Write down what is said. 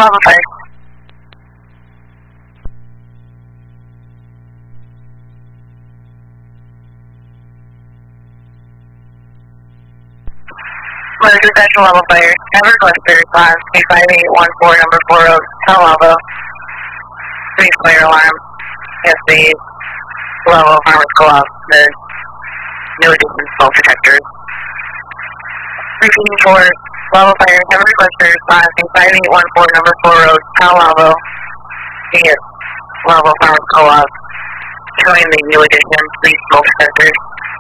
Lava fire. Weather dispatch Lava fire. Have request to response. 25814 number 4 Road, Lava. Please fire alarm. Yes, the level of farmers go off the new addition smoke detectors. Repeating for Lava fire. Have request to response. 25814 number 4 Road, Lava. Yes, level of farmers go off. Showing the new addition, please smoke detectors.